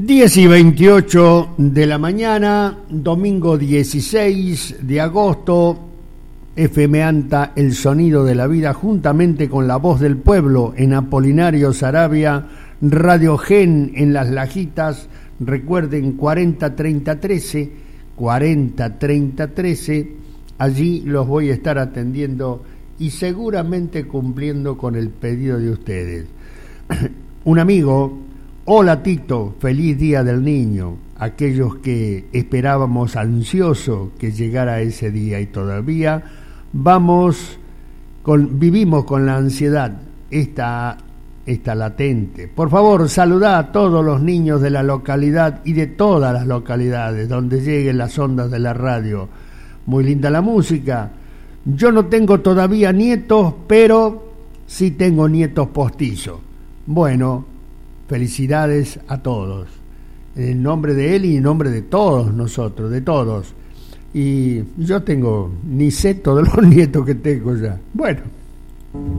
10:28 de la mañana, domingo 16 de agosto, FM ANTA, el sonido de la vida, juntamente con La Voz del Pueblo en Apolinario Saravia, Radio Gen en Las Lajitas. Recuerden 403013, 403013, allí los voy a estar atendiendo y seguramente cumpliendo con el pedido de ustedes. Un amigo: hola Tito, feliz Día del Niño. Aquellos que esperábamos ansioso que llegara ese día y todavía vivimos con la ansiedad, esta latente. Por favor, saludá a todos los niños de la localidad y de todas las localidades donde lleguen las ondas de la radio. Muy linda la música. Yo no tengo todavía nietos, pero sí tengo nietos postizos. Bueno, felicidades a todos, en el nombre de él y en nombre de todos nosotros, de todos. Y yo ni sé todos los nietos que tengo ya. Bueno.